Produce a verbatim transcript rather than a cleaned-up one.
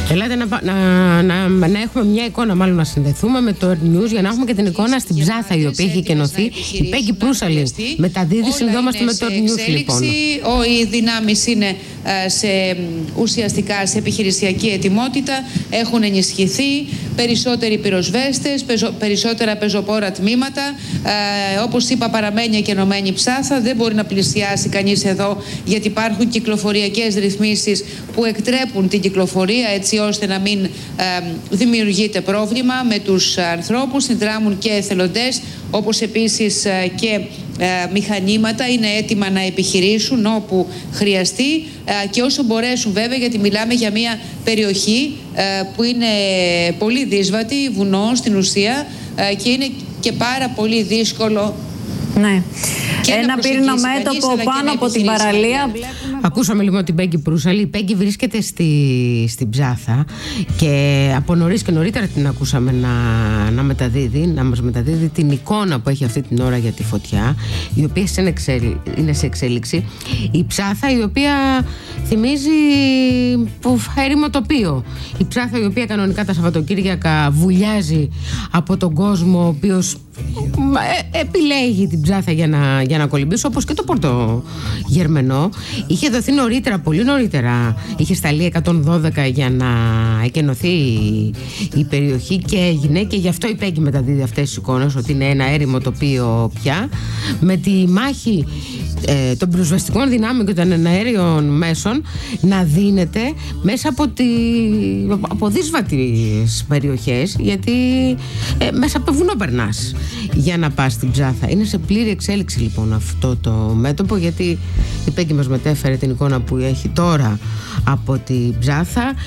Ελάτε να, να, να, να έχουμε μια εικόνα, μάλλον να συνδεθούμε με το Earth News για να έχουμε και την εικόνα στην Ψάθα, η οποία έχει εκενωθεί. Η Πέγκη Προύσαλη μεταδίδει, συνδόμαστε με το Earth News λοιπόν. Οι δυνάμεις είναι σε, ουσιαστικά σε επιχειρησιακή ετοιμότητα, έχουν ενισχυθεί, περισσότεροι πυροσβέστες, περισσότερα πεζοπόρα τμήματα. Ε, όπως είπα, παραμένει εκενωμένη η Ψάθα, δεν μπορεί να πλησιάσει κανείς εδώ γιατί υπάρχουν κυκλοφοριακές ρυθμίσεις που εκτρέπουν την κυκλοφορία έτσι ώστε να μην ε, δημιουργείται πρόβλημα με τους ανθρώπους. Συνδράμουν και εθελοντές, όπως επίσης ε, και ε, μηχανήματα είναι έτοιμα να επιχειρήσουν όπου χρειαστεί ε, και όσο μπορέσουν βέβαια, γιατί μιλάμε για μια περιοχή ε, που είναι πολύ δύσβατη, βουνό στην ουσία ε, και είναι και πάρα πολύ δύσκολο. Ναι. Ένα πύρινο μέτωπο πάνω από την παραλία. Ακούσαμε λοιπόν την Πέγκη Προύσαλη. Η Πέγκη βρίσκεται στη, στην Ψάθα και από νωρίς και νωρίτερα την ακούσαμε να, να μεταδίδει, να μας μεταδίδει την εικόνα που έχει αυτή την ώρα για τη φωτιά, η οποία είναι σε εξέλιξη. Η Ψάθα, η οποία θυμίζει έρημο τοπίο. Η Ψάθα, η οποία κανονικά τα Σαββατοκύριακα βουλιάζει από τον κόσμο, ο οποίος ε, επιλέγει την Ψάθα για να, για να κολυμπήσει, όπως και το Πορτογερμενό. Είχε δοθεί νωρίτερα, πολύ νωρίτερα, είχε σταλεί εκατόν δώδεκα για να εκενωθεί η, η περιοχή και έγινε, και γι' αυτό η Πέγκη μεταδίδει αυτές τις εικόνες, ότι είναι ένα έρημο τοπίο πια, με τη μάχη ε, των πυροσβεστικών δυνάμεων και των εναέριων μέσων να δίνεται μέσα από, τη, από δύσβατες περιοχές, γιατί ε, μέσα από το βουνό περνάς για να πας στην Ψάθα. Είναι σε πλήρη εξέλιξη λοιπόν αυτό το μέτωπο, γιατί η Πέγκη μας μετέφερε την εικόνα που έχει τώρα από την Ψάθα.